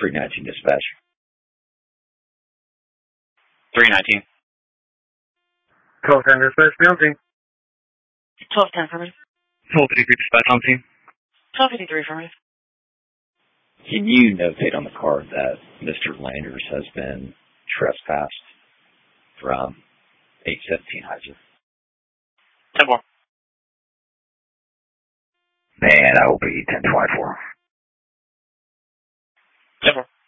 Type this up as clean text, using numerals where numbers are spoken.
319 dispatch. 319. 1210 dispatch, bouncing. 1210 for me. 1253 dispatch, on scene. 1253 for me. Can you notate on the card that Mr. Landers has been trespassed from 817 Heiser? 10-4. Man, I will be 1024. 10-4.